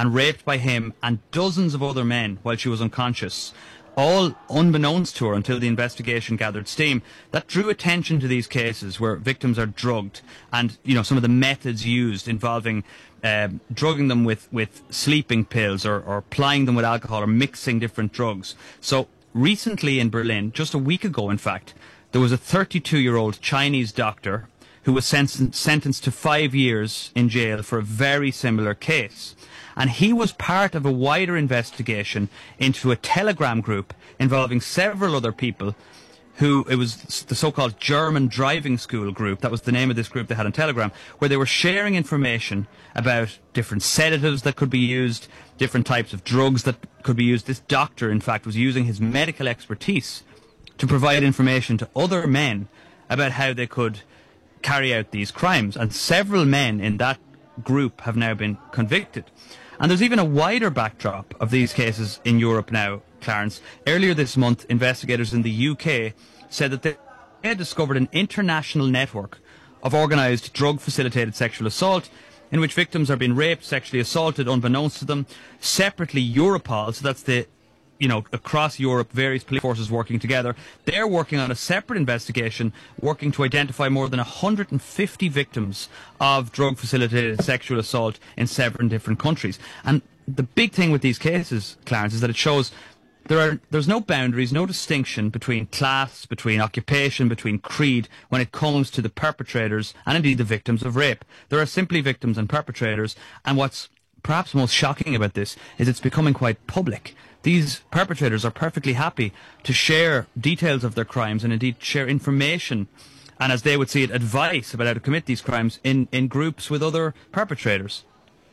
and raped by him and dozens of other men while she was unconscious, all unbeknownst to her until the investigation gathered steam. That drew attention to these cases where victims are drugged, and some of the methods used involving drugging them with sleeping pills or plying them with alcohol or mixing different drugs. So recently in Berlin, just a week ago in fact, there was a 32-year-old Chinese doctor who was sentenced to 5 years in jail for a very similar case. And he was part of a wider investigation into a Telegram group involving several other people it was the so-called German driving school group. That was the name of this group they had on Telegram, where they were sharing information about different sedatives that could be used, different types of drugs that could be used. This doctor, in fact, was using his medical expertise to provide information to other men about how they could carry out these crimes. And several men in that group have now been convicted. And there's even a wider backdrop of these cases in Europe now, Clarence. Earlier this month, investigators in the UK said that they had discovered an international network of organised drug-facilitated sexual assault in which victims are being raped, sexually assaulted, unbeknownst to them. Separately, Europol, so that's across Europe, various police forces working together. They're working on a separate investigation, working to identify more than 150 victims of drug-facilitated sexual assault in 7 different countries. And the big thing with these cases, Clarence, is that it shows there's no boundaries, no distinction between class, between occupation, between creed when it comes to the perpetrators and indeed the victims of rape. There are simply victims and perpetrators, and what's perhaps most shocking about this is it's becoming quite public. These perpetrators are perfectly happy to share details of their crimes and indeed share information and, as they would see it, advice about how to commit these crimes in groups with other perpetrators.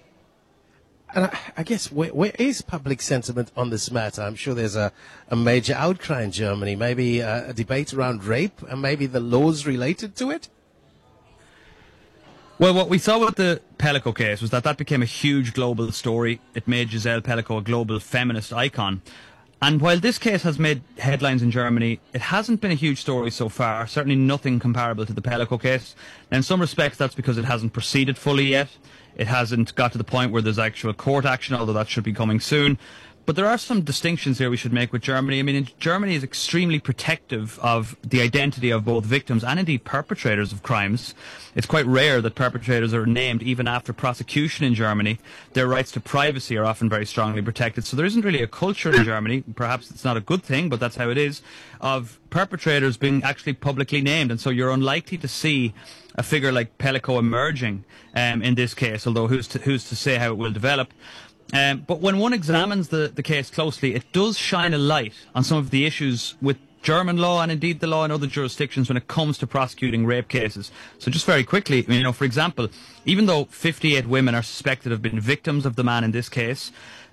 And I guess, where is public sentiment on this matter? I'm sure there's a major outcry in Germany, maybe a debate around rape and maybe the laws related to it? Well, what we saw with the Pellico case was that became a huge global story. It made Giselle Pellico a global feminist icon. And while this case has made headlines in Germany, it hasn't been a huge story so far, certainly nothing comparable to the Pellico case. And in some respects, that's because it hasn't proceeded fully yet. It hasn't got to the point where there's actual court action, although that should be coming soon. But there are some distinctions here we should make with Germany. I mean, Germany is extremely protective of the identity of both victims and indeed perpetrators of crimes. It's quite rare that perpetrators are named even after prosecution in Germany. Their rights to privacy are often very strongly protected. So there isn't really a culture in Germany, perhaps it's not a good thing, but that's how it is, of perpetrators being actually publicly named. And so you're unlikely to see a figure like Pellico emerging in this case, although who's to say how it will develop. But when one examines the case closely, it does shine a light on some of the issues with German law and indeed the law in other jurisdictions when it comes to prosecuting rape cases. So just very quickly, for example, even though 58 women are suspected to have been victims of the man in this case,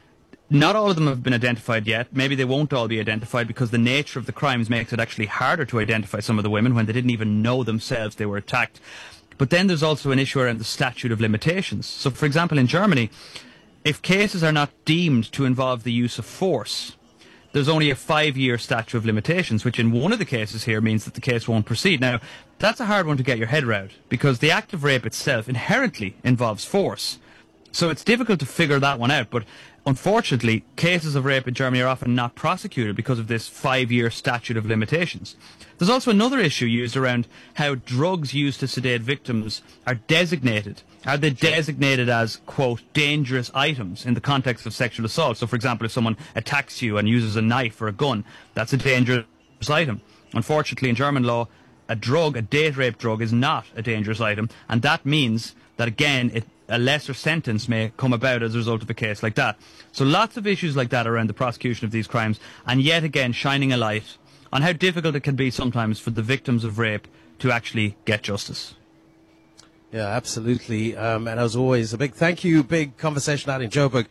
not all of them have been identified yet. Maybe they won't all be identified because the nature of the crimes makes it actually harder to identify some of the women when they didn't even know themselves they were attacked. But then there's also an issue around the statute of limitations. So, for example, in Germany, if cases are not deemed to involve the use of force, there's only a 5-year statute of limitations, which in one of the cases here means that the case won't proceed. Now, that's a hard one to get your head around, because the act of rape itself inherently involves force. So it's difficult to figure that one out, but unfortunately, cases of rape in Germany are often not prosecuted because of this 5-year statute of limitations. There's also another issue used around how drugs used to sedate victims are designated. Are they designated as, quote, dangerous items in the context of sexual assault? So, for example, if someone attacks you and uses a knife or a gun, that's a dangerous item. Unfortunately, in German law, a date rape drug, is not a dangerous item, and that means that, again, a lesser sentence may come about as a result of a case like that. So lots of issues like that around the prosecution of these crimes, and yet again shining a light on how difficult it can be sometimes for the victims of rape to actually get justice. Yeah, absolutely. And as always, a big thank you, big conversation out in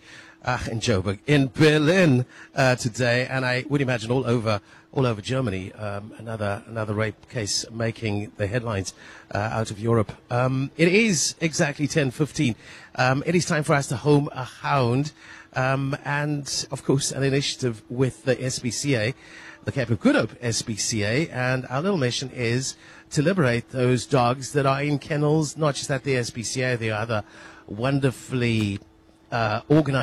in Berlin today, and I would imagine all over Germany, another rape case making the headlines out of Europe. It is exactly 10:15. It is time for us to home a hound, and of course an initiative with the SPCA, the Cape of Good Hope SPCA, and our little mission is to liberate those dogs that are in kennels, not just at the SPCA, the other wonderfully organized